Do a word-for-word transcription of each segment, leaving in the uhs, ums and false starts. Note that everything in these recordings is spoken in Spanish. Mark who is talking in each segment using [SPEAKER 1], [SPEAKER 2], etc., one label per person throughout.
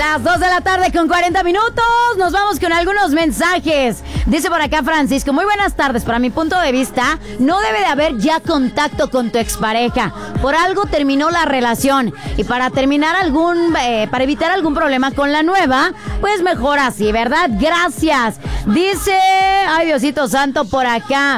[SPEAKER 1] Las dos de la tarde con cuarenta minutos. Nos vamos con algunos mensajes. Dice por acá Francisco: muy buenas tardes. Para mi punto de vista, no debe de haber ya contacto con tu expareja. Por algo terminó la relación. Y para terminar algún, eh, para evitar algún problema con la nueva, pues mejor así, ¿verdad? Gracias. Dice, ay Diosito santo, por acá.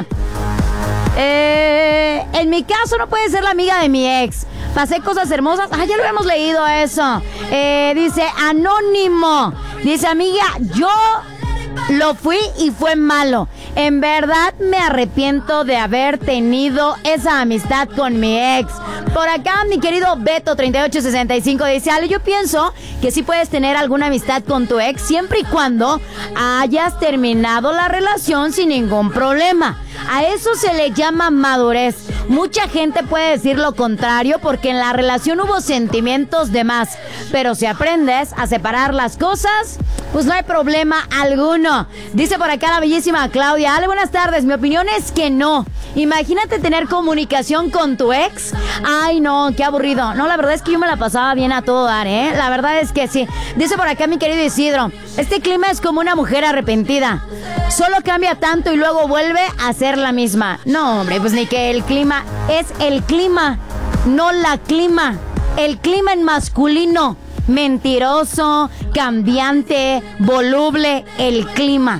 [SPEAKER 1] Eh, en mi caso no puede ser la amiga de mi ex. Pasé cosas hermosas. Ah, ya lo hemos leído eso. Eh, dice Anónimo. Dice, amiga, yo lo fui y fue malo. En verdad me arrepiento de haber tenido esa amistad con mi ex. Por acá mi querido Beto treinta y ocho sesenta y cinco dice, Ale, yo pienso que sí puedes tener alguna amistad con tu ex siempre y cuando hayas terminado la relación sin ningún problema. A eso se le llama madurez. Mucha gente puede decir lo contrario porque en la relación hubo sentimientos de más. Pero si aprendes a separar las cosas, pues no hay problema alguno. Dice por acá la bellísima Claudia, Ale, buenas tardes. Mi opinión es que no. Imagínate tener comunicación con tu ex. Ay, no, qué aburrido. No, la verdad es que yo me la pasaba bien a todo dar, ¿eh? La verdad es que sí. Dice por acá mi querido Isidro, este clima es como una mujer arrepentida. Solo cambia tanto y luego vuelve a ser la misma. No, hombre, pues ni que el clima. Es el clima, no la clima. El clima en masculino. Mentiroso, cambiante, voluble, el clima.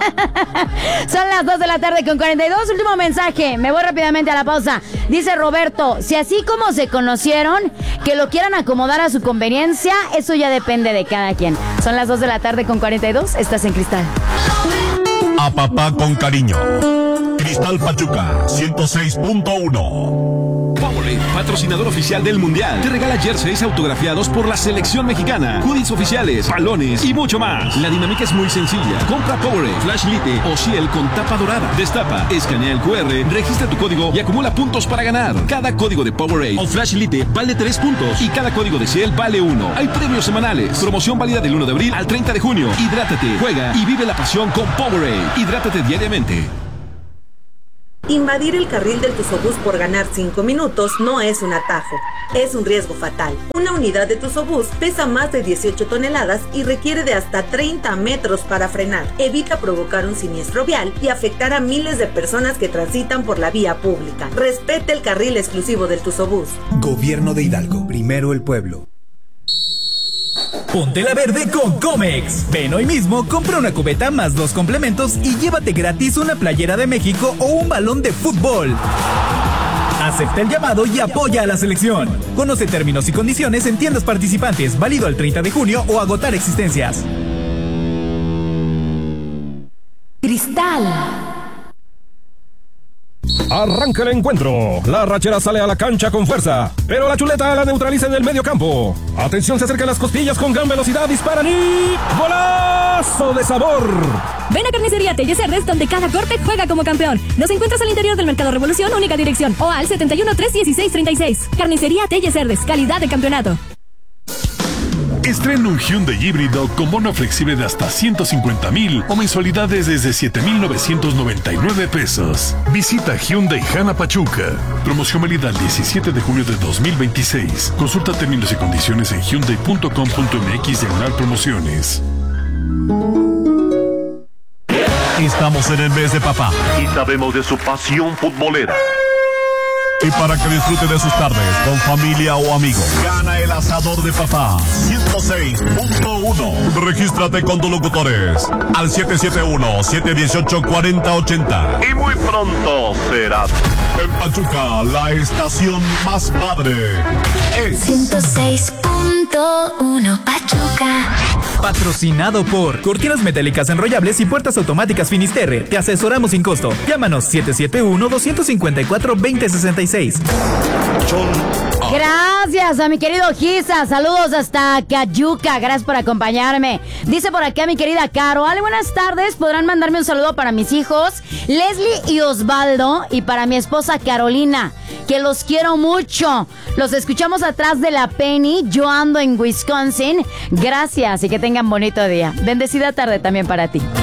[SPEAKER 1] Son las dos de la tarde con cuarenta y dos. Último mensaje, me voy rápidamente a la pausa. Dice Roberto, si así como se conocieron, que lo quieran acomodar a su conveniencia, eso ya depende de cada quien. Son las dos de la tarde con cuarenta y dos, estás en Cristal.
[SPEAKER 2] A papá con cariño. Cristal Pachuca, ciento seis punto uno.
[SPEAKER 3] Powerade, patrocinador oficial del Mundial, te regala jerseys autografiados por la selección mexicana, hoodies oficiales, balones y mucho más. La dinámica es muy sencilla. Compra Powerade, Flash Lite o Ciel con tapa dorada. Destapa, escanea el cu erre, registra tu código y acumula puntos para ganar. Cada código de Powerade o Flash Lite vale tres puntos y cada código de Ciel vale uno. Hay premios semanales. Promoción válida del uno de abril al treinta de junio. Hidrátate, juega y vive la pasión con Powerade. Hidrátate diariamente.
[SPEAKER 4] Invadir el carril del Tusobús por ganar cinco minutos no es un atajo, es un riesgo fatal. Una unidad de Tusobús pesa más de dieciocho toneladas y requiere de hasta treinta metros para frenar. Evita provocar un siniestro vial y afectar a miles de personas que transitan por la vía pública. Respete el carril exclusivo del Tusobús.
[SPEAKER 5] Gobierno de Hidalgo, primero el pueblo.
[SPEAKER 6] Ponte la verde con Comex. Ven hoy mismo, compra una cubeta más dos complementos y llévate gratis una playera de México o un balón de fútbol. Acepta el llamado y apoya a la selección. Conoce términos y condiciones en tiendas participantes, válido al treinta de junio o agotar existencias.
[SPEAKER 1] Cristal.
[SPEAKER 7] Arranca el encuentro. La rachera sale a la cancha con fuerza, pero la chuleta la neutraliza en el medio campo. Atención, se acercan las costillas con gran velocidad, disparan y... ¡golazo de sabor!
[SPEAKER 8] Ven a Carnicería Telles Cerdes, donde cada corte juega como campeón. Nos encuentras al interior del Mercado Revolución, única dirección, o al setenta y uno, tres dieciséis, treinta y seis. Carnicería Telles Cerdes, calidad de campeonato.
[SPEAKER 2] Estrena un Hyundai híbrido con bono flexible de hasta ciento cincuenta mil o mensualidades desde siete mil novecientos noventa y nueve pesos. Visita Hyundai Jana Pachuca. Promoción válida el diecisiete de junio de dos mil veintiséis. Consulta términos y condiciones en hyundai punto com punto mx diagonal promociones.
[SPEAKER 9] Estamos en el mes de papá y sabemos de su pasión futbolera.
[SPEAKER 2] Y para que disfrute de sus tardes con familia o amigos, gana el asador de papá ciento seis punto uno. Regístrate con tus locutores al siete siete uno, siete uno ocho, cuatro cero ocho cero.
[SPEAKER 9] Y muy pronto será
[SPEAKER 2] en Pachuca, la estación más padre es
[SPEAKER 10] ciento seis punto uno Pachuca.
[SPEAKER 6] Patrocinado por Cortinas Metálicas Enrollables y Puertas Automáticas Finisterre. Te asesoramos sin costo. Llámanos siete siete uno, dos cinco cuatro, dos cero seis seis.
[SPEAKER 1] Gracias a mi querido Giza. Saludos hasta Cayuca. Gracias por acompañarme. Dice por acá mi querida Caro. Ale, buenas tardes. Podrán mandarme un saludo para mis hijos Leslie y Osvaldo y para mi esposa Carolina, que los quiero mucho. Los escuchamos atrás de la Penny. Yo ando en Wisconsin. Gracias y que tengan bonito día. Bendecida tarde también para ti.